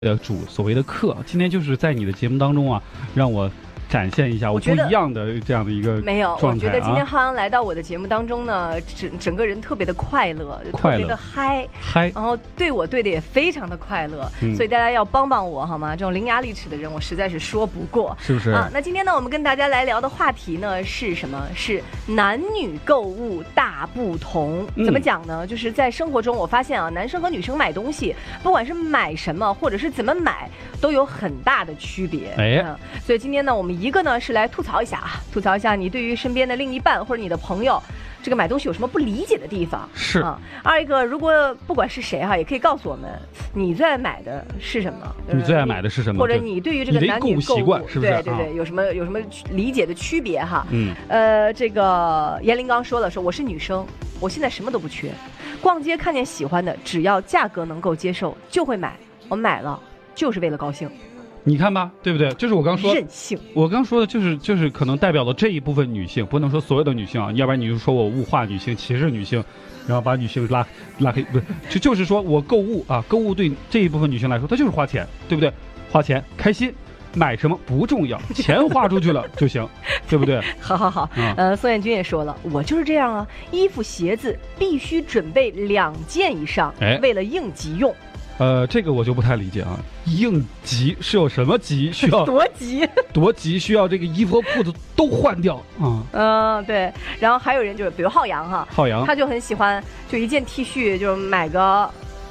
所谓的课，今天就是在你的节目当中啊，让我展现一下我不一样的这样的一个没有， 状态。 我觉得今天浩洋来到我的节目当中呢，整个人特别的快乐，特别的嗨，然后对我对的也非常的快乐，所以大家要帮帮我好吗？这种伶牙俐齿的人我实在是说不过， 是不是啊？ 那今天呢，我们跟大家来聊的话题呢是什么？是男女购物大不同。怎么讲呢？就是在生活中我发现啊，男生和女生买东西，不管是买什么或者是怎么买，都有很大的区别。所以今天呢，我们一个呢是来吐槽一下你对于身边的另一半或者你的朋友，这个买东西有什么不理解的地方？ 是啊。二一个，如果不管是谁哈，也可以告诉我们你最爱买的是什么？ 你最爱买的是什么？ 或者你对于这个男女购物习惯是不是？ 对，有什么理解的区别哈？这个严林刚说了，说我是女生，我现在什么都不缺，逛街看见喜欢的，只要价格能够接受就会买，我买了就是为了高兴。 你看吧，对不对？就是我刚说任性。我刚说的就是可能代表了这一部分女性，不能说所有的女性啊，要不然你就说我物化女性、歧视女性，然后把女性拉黑，不是，就是说我购物啊，购物对这一部分女性来说，它就是花钱，对不对？花钱开心。买什么不重要，钱花出去了就行，对不对？ 好，宋彦军也说了，我就是这样啊，衣服鞋子必须准备2件以上，为了应急用。 这个我就不太理解啊，应急是有什么急需要多急需要这个衣服和裤子都换掉啊？ 对。然后还有人就是比如浩洋他就很喜欢，就一件 T 恤就买个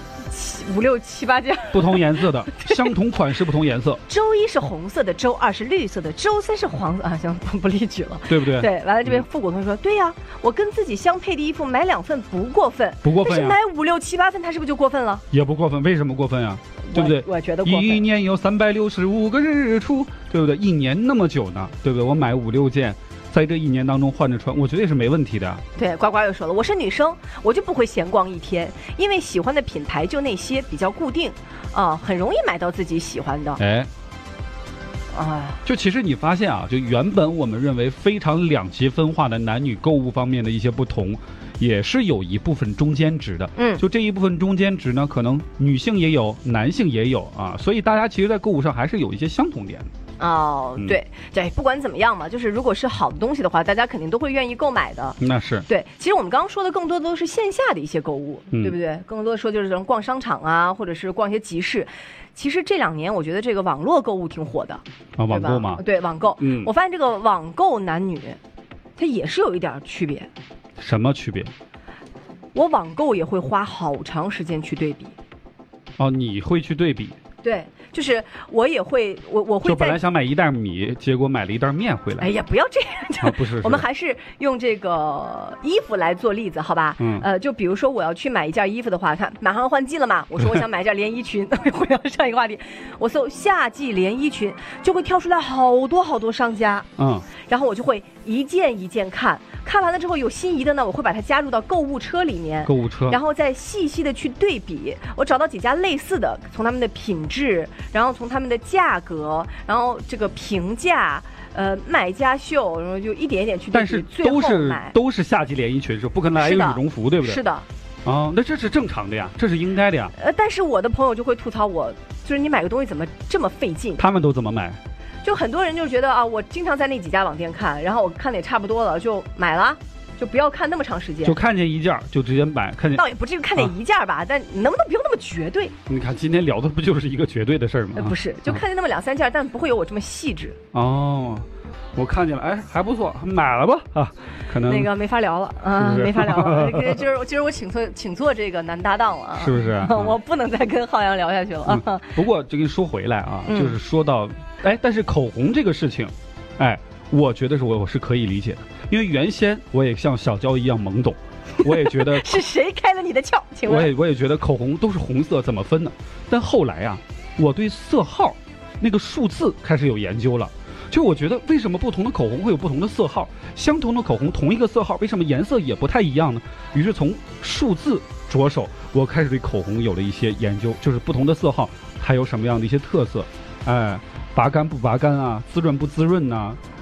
5、6、7、8件不同颜色的相同款式不同颜色， 周一是红色的，周2是绿色的，周3是黄色啊，行，不例举了， 对不对？ 对，完了这边复古同学说，对呀，我跟自己相配的衣服买2份不过分，但是买5、6、7、8份，他是不是就过分了？ 也不过分，为什么过分啊？对不对？ 我觉得过分。 一年有365个日出，对不对？一年那么久呢，对不对？我买5、6件。在这一年当中换着穿，我觉得也是没问题的。 对，呱呱又说了，我是女生，我就不会闲逛一天，因为喜欢的品牌就那些，比较固定，很容易买到自己喜欢的。 就其实你发现啊，就原本我们认为非常两极分化的男女购物方面的一些不同，也是有一部分中间值的。就这一部分中间值呢，可能女性也有，男性也有啊，所以大家其实在购物上还是有一些相同点的。 对，不管怎么样嘛，就是如果是好的东西的话，大家肯定都会愿意购买的。 那是对。其实我们刚刚说的更多的都是线下的一些购物，对不对？更多的说就是这种逛商场啊，或者是逛一些集市。其实这2年我觉得这个网络购物挺火的网购嘛， 对，网购。我发现这个网购男女，它也是有一点区别。 什么区别？ 我网购也会花好长时间去对比。 你会去对比？ 对，就是我也会，我会就本来想买1袋米，结果买了1袋面回来。 哎呀，不要这样！ 不是， 我们还是用这个衣服来做例子，好吧？就比如说我要去买一件衣服的话，看马上换季了嘛，我说我想买一件连衣裙，回到上一个话题，我搜夏季连衣裙，就会跳出来好多商家，然后我就会一件一件看完了之后有心仪的呢，我会把它加入到购物车里面，然后再细细的去对比，我找到几家类似的，从他们的品质，然后从他们的价格，然后这个评价，卖家秀，然后就一点一点去对比， 但是都是夏季连衣裙，是不可能来一个羽绒服，对不对？ 是的。 那这是正常的呀，这是应该的呀。 但是我的朋友就会吐槽我，就是你买个东西怎么这么费劲？ 他们都怎么买？ 就很多人就觉得我经常在那几家网店看，然后我看的也差不多了，就买了，就不要看那么长时间。就看见1件就直接买， 倒也不至于看见1件吧，但能不能不用那么绝对？ 你看今天聊的不就是一个绝对的事儿吗？ 不是，就看见那么2、3件，但不会有我这么细致。 我看见了，还不错，买了吧可能那个没法聊了没法聊了。今儿我请做这个男搭档了是不是？ 我不能再跟浩洋聊下去了不过就跟你说回来就是说到但是口红这个事情，我觉得我是可以理解的，因为原先我也像小娇一样懵懂，我也觉得是谁开了你的窍？请问我也觉得口红都是红色，怎么分呢？但后来我对色号那个数字开始有研究了。就我觉得为什么不同的口红会有不同的色号，相同的口红同一个色号为什么颜色也不太一样呢？于是从数字着手，我开始对口红有了一些研究，就是不同的色号它有什么样的一些特色，拔干不拔干滋润不滋润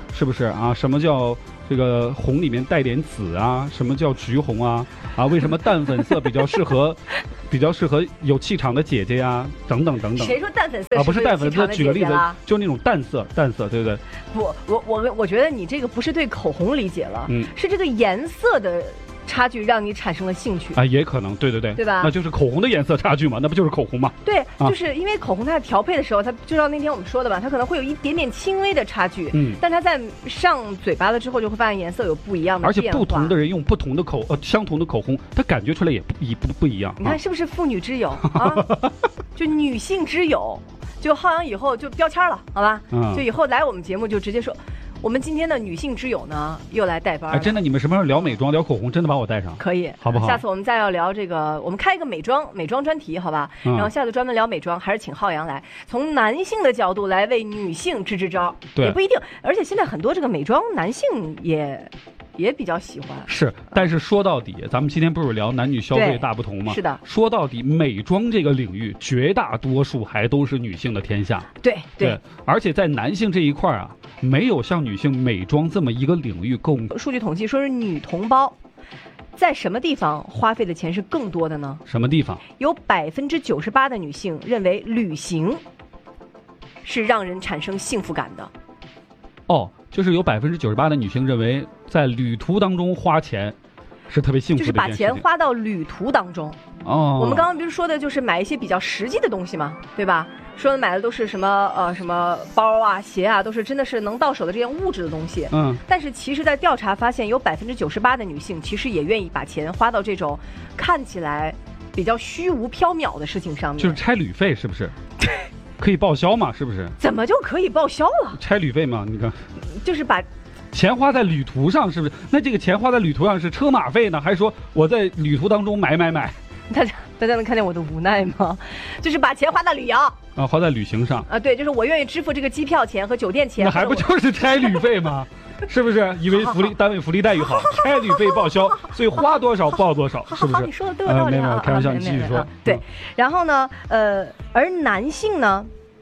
是不是啊？什么叫这个红里面带点紫啊？什么叫橘红啊？啊，为什么淡粉色比较适合有气场的姐姐呀？等等等等。 谁说淡粉色啊？不是淡粉色，举个例子，就那种淡色，对不对？ 我觉得你这个不是对口红理解了，是这个颜色的差距让你产生了兴趣啊，也可能，对吧？那就是口红的颜色差距嘛，那不就是口红吗？ 对，就是因为口红它在调配的时候，它就像那天我们说的吧，它可能会有一点点轻微的差距，但它在上嘴巴了之后，就会发现颜色有不一样的变化。 而且不同的人用不同的相同的口红，它感觉出来也不一样。 你看是不是妇女之友啊？就女性之友，就浩洋以后就标签了，好吧？就以后来我们节目就直接说。我们今天的女性之友呢，又来带班了。 真的，你们什么时候聊美妆、聊口红，真的把我带上？ 可以， 好不好？ 下次我们再要聊这个，我们开一个美妆专题，好吧？然后下次专门聊美妆，还是请浩洋来，从男性的角度来为女性支支招。 对， 也不一定。而且现在很多这个美妆，男性也比较喜欢。 是，但是说到底，咱们今天不是聊男女消费大不同吗？ 是的。 说到底，美妆这个领域，绝大多数还都是女性的天下。 对。 而且在男性这一块啊，没有像女性美妆这么一个领域够。 数据统计说是女同胞在什么地方花费的钱是更多的呢？ 什么地方？ 有98%的女性认为旅行是让人产生幸福感的。 哦，就是有98%的女性认为在旅途当中花钱是特别幸福的一件事情， 就是把钱花到旅途当中。我们刚刚不是说的就是买一些比较实际的东西嘛，对吧？说的买的都是什么包啊、鞋啊，都是真的是能到手的这些物质的东西。但是其实，在调查发现，有98%的女性其实也愿意把钱花到这种看起来比较虚无缥缈的事情上面。 就是拆旅费，是不是？可以报销嘛？是不是？ 怎么就可以报销了？ 拆旅费嘛？你看， 就是把钱花在旅途上，是不是？那这个钱花在旅途上是车马费呢，还是说我在旅途当中买？ 大家能看见我的无奈吗？就是把钱花在旅游啊，花在旅行上啊，对，就是我愿意支付这个机票钱和酒店钱。 那还不就是拆旅费吗？是不是？以为单位福利待遇好，拆旅费报销，所以花多少报多少，是不是？ 你说的都有道理啊！ 开玩笑，你继续说。 对，然后呢，而男性呢，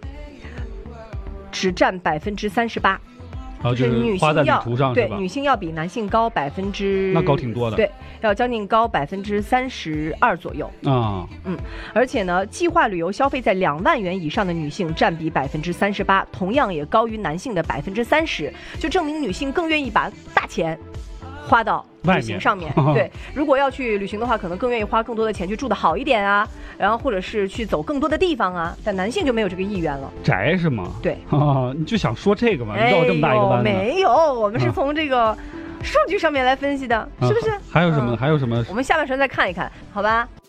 只占38%。 就是女性要对女性要比男性高那高挺多的， 对，要将近高32%左右啊。 而且呢，计划旅游消费在2万元以上的女性占比38%，同样也高于男性的30%，就证明女性更愿意把大钱花到旅行上面。对，如果要去旅行的话，可能更愿意花更多的钱去住得好一点啊，然后或者是去走更多的地方啊。但男性就没有这个意愿了。 宅是吗？ 对啊，你就想说这个嘛？你绕这么大一个弯子。 没有，我们是从这个数据上面来分析的，是不是？ 还有什么？还有什么？ 我们下半程再看一看，好吧？